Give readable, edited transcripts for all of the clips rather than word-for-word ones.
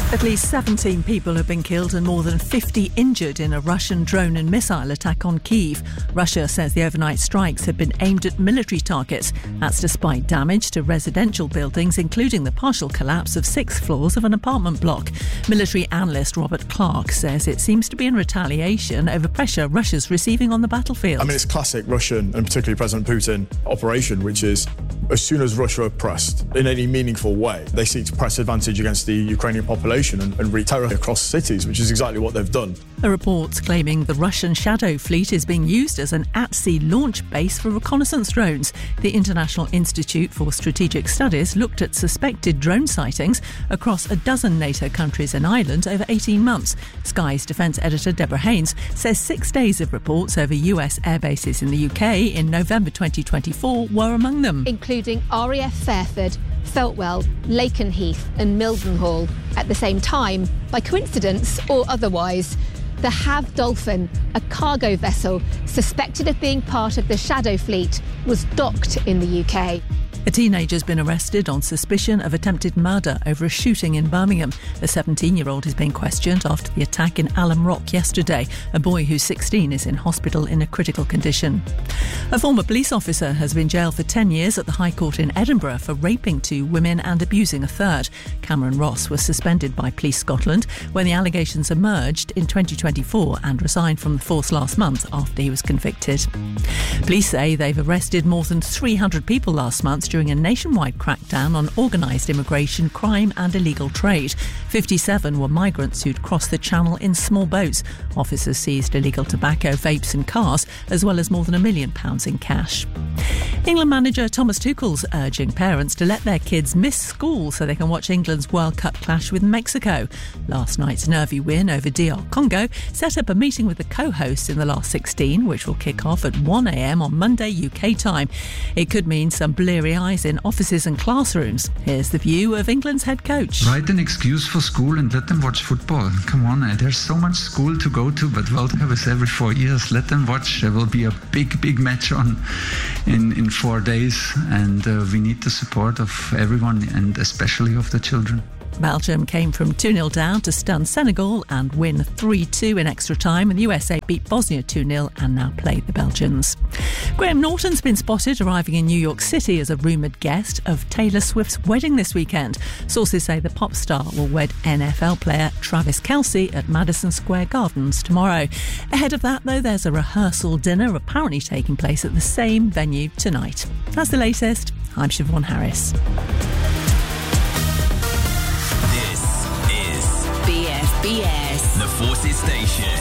At least 17 people have been killed and more than 50 injured in a Russian drone and missile attack on Kyiv. Russia says the overnight strikes have been aimed at military targets. That's despite damage to residential buildings, including the partial collapse of 6 floors of an apartment block. Military analyst Robert Clark says it seems to be in retaliation over pressure Russia's receiving on the battlefield. I mean, it's classic Russian and particularly President Putin operation, which is as soon as Russia are pressed in any meaningful way, they seek to press advantage against the Ukrainian population and wreak terror across cities, which is exactly what they've done. A report claiming the Russian Shadow Fleet is being used as an at-sea launch base for reconnaissance drones. The International Institute for Strategic Studies looked at suspected drone sightings across a dozen NATO countries and Ireland over 18 months. Sky's defence editor Deborah Haynes says 6 days of reports over US air bases in the UK in November 2024 were among them, including RAF Fairford, Feltwell, Lakenheath and Mildenhall. At the same time, by coincidence or otherwise, the Have Dolphin, a cargo vessel suspected of being part of the Shadow Fleet, was docked in the UK. A teenager's been arrested on suspicion of attempted murder over a shooting in Birmingham. The 17-year-old is being questioned after the attack in Alum Rock yesterday. A boy who's 16 is in hospital in a critical condition. A former police officer has been jailed for 10 years at the High Court in Edinburgh for raping 2 women and abusing a third. Cameron Ross was suspended by Police Scotland when the allegations emerged in 2024 and resigned from the force last month after he was convicted. Police say they've arrested more than 300 people last month during a nationwide crackdown on organised immigration, crime and illegal trade. 57 were migrants who'd crossed the channel in small boats. Officers seized illegal tobacco, vapes and cars, as well as more than £1 million in cash. England manager Thomas Tuchel's urging parents to let their kids miss school so they can watch England's World Cup clash with Mexico. Last night's nervy win over DR Congo set up a meeting with the co-hosts in the last 16, which will kick off at 1 a.m. on Monday UK time. It could mean some bleary eyes in offices and classrooms. Here's the view of England's head coach. Write an excuse for school and let them watch football. Come on, there's so much school to go to, but World Cup is every 4 years. Let them watch. There will be a big match on in 4 days, and we need the support of everyone and especially of the children. Belgium came from 2-0 down to stun Senegal and win 3-2 in extra time, and the USA beat Bosnia 2-0 and now play the Belgians. Graham Norton's been spotted arriving in New York City as a rumoured guest of Taylor Swift's wedding this weekend. Sources say the pop star will wed NFL player Travis Kelce at Madison Square Gardens tomorrow. Ahead of that, though, there's a rehearsal dinner apparently taking place at the same venue tonight. That's the latest. I'm Siobhan Harris. BFBS, the Forces Station.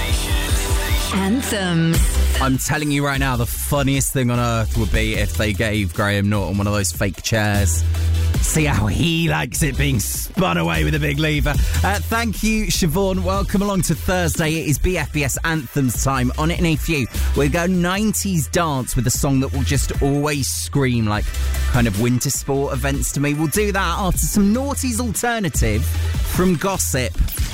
Anthems. I'm telling you right now, the funniest thing on earth would be if they gave Graham Norton one of those fake chairs. See how he likes it being spun away with a big lever. Thank you, Siobhan. Welcome along to Thursday. It is BFBS Anthems time. On it in a few, we'll go 90s dance with a song that will just always scream like kind of winter sport events to me. We'll do that after some Naughty's Alternative from Gossip.